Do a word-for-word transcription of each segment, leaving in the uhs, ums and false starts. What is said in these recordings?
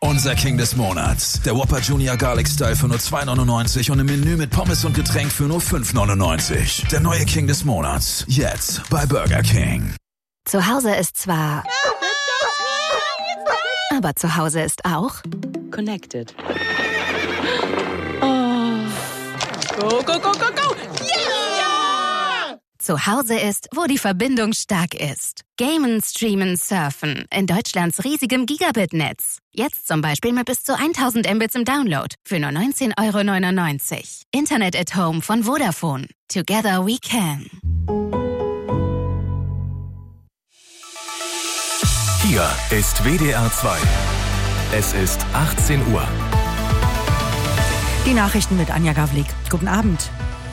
Unser King des Monats. Der Whopper Junior Garlic Style für nur zwei neunundneunzig und im Menü mit Pommes und Getränk für nur fünf neunundneunzig. Der neue King des Monats. Jetzt bei Burger King. Zu Hause ist zwar... Aber zu Hause ist auch... Connected. Oh. Go, go, go, go, go! Yeah! Zu Hause ist, wo die Verbindung stark ist. Gamen, streamen, surfen. In Deutschlands riesigem Gigabit-Netz. Jetzt zum Beispiel mit bis zu tausend Mbits im Download. Für nur neunzehn Euro neunundneunzig. Internet at Home von Vodafone. Together we can. Hier ist W D R zwei. Es ist achtzehn Uhr. Die Nachrichten mit Anja Gavlik. Guten Abend.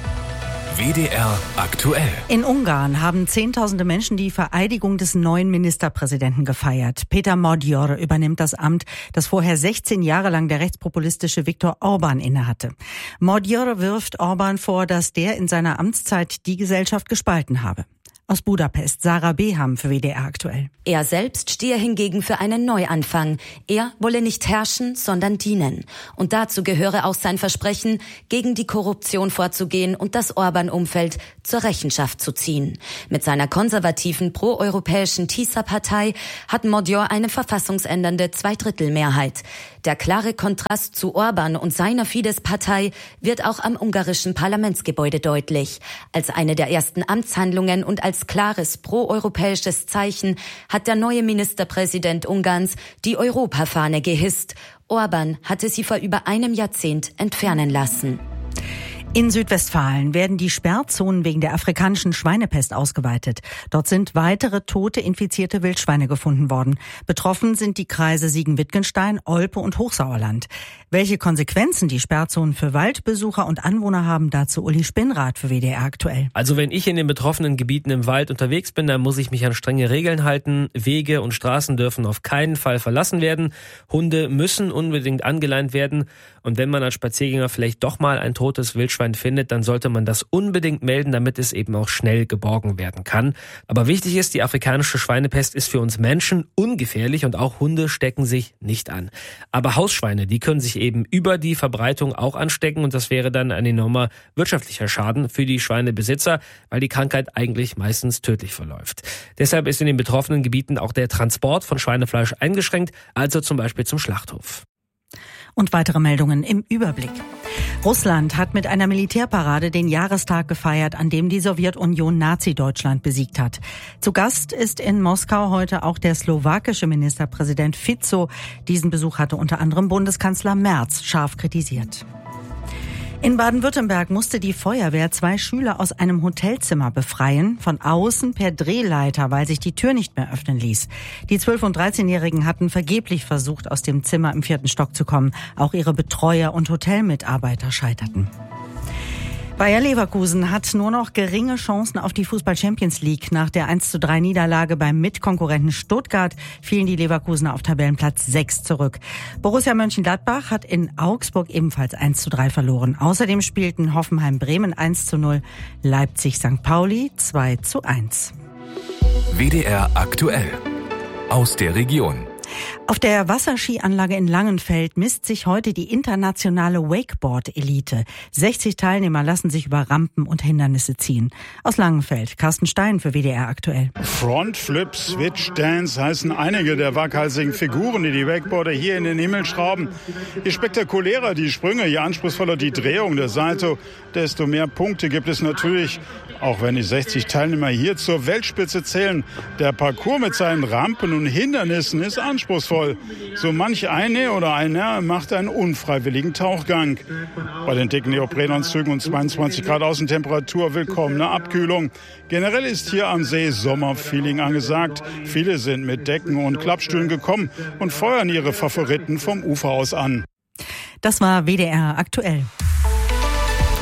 W D R aktuell. In Ungarn haben Zehntausende Menschen die Vereidigung des neuen Ministerpräsidenten gefeiert. Péter Magyar übernimmt das Amt, das vorher sechzehn Jahre lang der rechtspopulistische Viktor Orbán innehatte. Magyar wirft Orbán vor, dass der in seiner Amtszeit die Gesellschaft gespalten habe. Aus Budapest, Sarah Beham für W D R aktuell. Er selbst stehe hingegen für einen Neuanfang. Er wolle nicht herrschen, sondern dienen. Und dazu gehöre auch sein Versprechen, gegen die Korruption vorzugehen und das Orbán-Umfeld zur Rechenschaft zu ziehen. Mit seiner konservativen proeuropäischen TISA-Partei hat Magyar eine verfassungsändernde Zweidrittelmehrheit. Der klare Kontrast zu Orbán und seiner Fidesz-Partei wird auch am ungarischen Parlamentsgebäude deutlich. Als eine der ersten Amtshandlungen und als klares proeuropäisches Zeichen hat der neue Ministerpräsident Ungarns die Europafahne gehisst. Orbán hatte sie vor über einem Jahrzehnt entfernen lassen. In Südwestfalen werden die Sperrzonen wegen der afrikanischen Schweinepest ausgeweitet. Dort sind weitere tote, infizierte Wildschweine gefunden worden. Betroffen sind die Kreise Siegen-Wittgenstein, Olpe und Hochsauerland. Welche Konsequenzen die Sperrzonen für Waldbesucher und Anwohner haben, dazu Uli Spinnrath für W D R aktuell. Also wenn ich in den betroffenen Gebieten im Wald unterwegs bin, dann muss ich mich an strenge Regeln halten. Wege und Straßen dürfen auf keinen Fall verlassen werden. Hunde müssen unbedingt angeleint werden. Und wenn man als Spaziergänger vielleicht doch mal ein totes Wildschwein findet, dann sollte man das unbedingt melden, damit es eben auch schnell geborgen werden kann. Aber wichtig ist, die afrikanische Schweinepest ist für uns Menschen ungefährlich und auch Hunde stecken sich nicht an. Aber Hausschweine, die können sich eben über die Verbreitung auch anstecken und das wäre dann ein enormer wirtschaftlicher Schaden für die Schweinebesitzer, weil die Krankheit eigentlich meistens tödlich verläuft. Deshalb ist in den betroffenen Gebieten auch der Transport von Schweinefleisch eingeschränkt, also zum Beispiel zum Schlachthof. Und weitere Meldungen im Überblick. Russland hat mit einer Militärparade den Jahrestag gefeiert, an dem die Sowjetunion Nazi-Deutschland besiegt hat. Zu Gast ist in Moskau heute auch der slowakische Ministerpräsident Fico. Diesen Besuch hatte unter anderem Bundeskanzler Merz scharf kritisiert. In Baden-Württemberg musste die Feuerwehr zwei Schüler aus einem Hotelzimmer befreien, von außen per Drehleiter, weil sich die Tür nicht mehr öffnen ließ. Die zwölf- und dreizehnjährigen hatten vergeblich versucht, aus dem Zimmer im vierten Stock zu kommen. Auch ihre Betreuer und Hotelmitarbeiter scheiterten. Bayer Leverkusen hat nur noch geringe Chancen auf die Fußball-Champions League. Nach der eins zu drei Niederlage beim Mitkonkurrenten Stuttgart fielen die Leverkusener auf Tabellenplatz sechs zurück. Borussia Mönchengladbach hat in Augsburg ebenfalls eins zu drei verloren. Außerdem spielten Hoffenheim-Bremen eins zu null, Leipzig-Sankt Pauli zwei zu eins. W D R aktuell. Aus der Region. Auf der Wasserskianlage in Langenfeld misst sich heute die internationale Wakeboard-Elite. sechzig Teilnehmer lassen sich über Rampen und Hindernisse ziehen. Aus Langenfeld, Carsten Stein für W D R aktuell. Front, Flip, Switch, Dance heißen einige der waghalsigen Figuren, die die Wakeboarder hier in den Himmel schrauben. Je spektakulärer die Sprünge, je anspruchsvoller die Drehung der Salto, desto mehr Punkte gibt es natürlich. Auch wenn die sechzig Teilnehmer hier zur Weltspitze zählen. Der Parcours mit seinen Rampen und Hindernissen ist anspruchsvoll. So manch eine oder einer macht einen unfreiwilligen Tauchgang. Bei den dicken Neoprenanzügen und zweiundzwanzig Grad Außentemperatur willkommene Abkühlung. Generell ist hier am See Sommerfeeling angesagt. Viele sind mit Decken und Klappstühlen gekommen und feuern ihre Favoriten vom Ufer aus an. Das war W D R aktuell.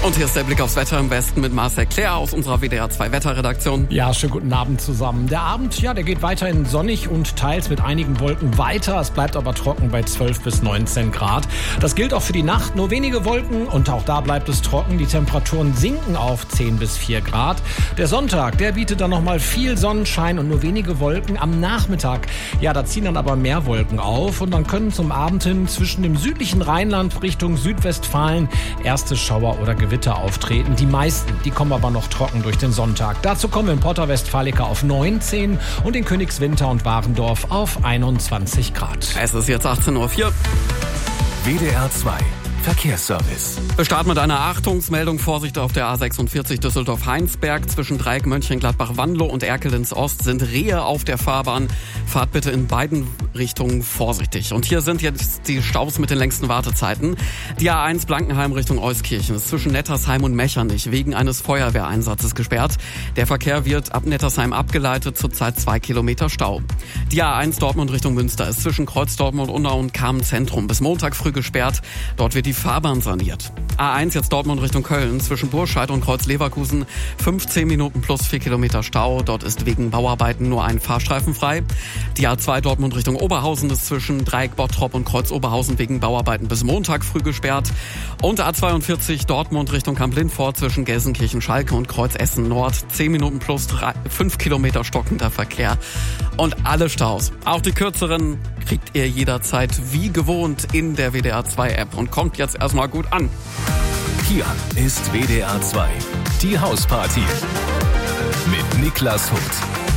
Und hier ist der Blick aufs Wetter im Westen mit Marcel Claire aus unserer W D R zwei Wetterredaktion. Ja, schönen guten Abend zusammen. Der Abend, ja, der geht weiterhin sonnig und teils mit einigen Wolken weiter. Es bleibt aber trocken bei zwölf bis neunzehn Grad. Das gilt auch für die Nacht. Nur wenige Wolken und auch da bleibt es trocken. Die Temperaturen sinken auf zehn bis vier Grad. Der Sonntag, der bietet dann nochmal viel Sonnenschein und nur wenige Wolken. Am Nachmittag, ja, da ziehen dann aber mehr Wolken auf und dann können zum Abend hin zwischen dem südlichen Rheinland Richtung Südwestfalen erste Schauer oder Gewitter auftreten. Die meisten, die kommen aber noch trocken durch den Sonntag. Dazu kommen wir in Porta Westfalica auf neunzehn und in Königswinter und Warendorf auf einundzwanzig Grad. Es ist jetzt achtzehn Uhr vier. W D R zwei Verkehrsservice. Wir starten mit einer Achtungsmeldung. Vorsicht auf der A sechsundvierzig Düsseldorf-Heinsberg. Zwischen Dreieck Mönchengladbach-Wanlo und Erkelenz-Ost sind Rehe auf der Fahrbahn. Fahrt bitte in beiden Richtungen vorsichtig. Und hier sind jetzt die Staus mit den längsten Wartezeiten. Die A eins Blankenheim Richtung Euskirchen ist zwischen Nettersheim und Mechernich wegen eines Feuerwehreinsatzes gesperrt. Der Verkehr wird ab Nettersheim abgeleitet, zurzeit zwei Kilometer Stau. Die A eins Dortmund Richtung Münster ist zwischen Kreuz Dortmund-Unna und Kamen-Zentrum bis Montag früh gesperrt. Dort wird die Fahrbahn saniert. A eins jetzt Dortmund Richtung Köln zwischen Burscheid und Kreuz Leverkusen fünfzehn Minuten plus vier Kilometer Stau. Dort ist wegen Bauarbeiten nur ein Fahrstreifen frei. Die A zwei Dortmund Richtung Oberhausen ist zwischen Dreieck Bottrop und Kreuz Oberhausen wegen Bauarbeiten bis Montag früh gesperrt. Und A zweiundvierzig Dortmund Richtung Kamp-Lindfort zwischen Gelsenkirchen-Schalke und Kreuz Essen Nord zehn Minuten plus fünf Kilometer stockender Verkehr. Und alle Staus, auch die kürzeren, kriegt ihr jederzeit wie gewohnt in der W D R zwei App und kommt jetzt erstmal gut an. Hier ist W D R zwei, die Hausparty mit Niklas Huth.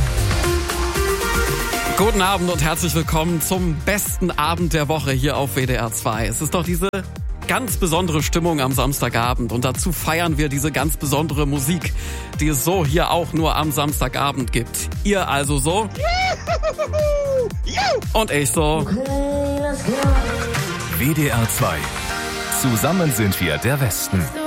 Guten Abend und herzlich willkommen zum besten Abend der Woche hier auf W D R zwei. Es ist doch diese ganz besondere Stimmung am Samstagabend und dazu feiern wir diese ganz besondere Musik, die es so hier auch nur am Samstagabend gibt. Ihr also so und ich so. W D R zwei. Zusammen sind wir der Westen.